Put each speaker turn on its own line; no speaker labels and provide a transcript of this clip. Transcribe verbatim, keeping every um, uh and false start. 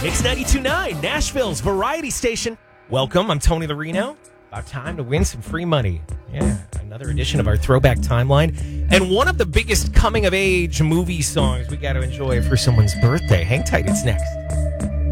Mix ninety-two point nine, Nashville's variety station. Welcome, I'm Tony Larino. About time to win some free money. Yeah, another edition of our Throwback Timeline. And one of the biggest coming-of-age movie songs we got to enjoy for someone's birthday. Hang tight, it's next.